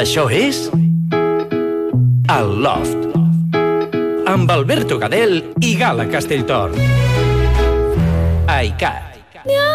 Això és El Loft amb Alberto Gadel i Gala Castelltorn. ICAT.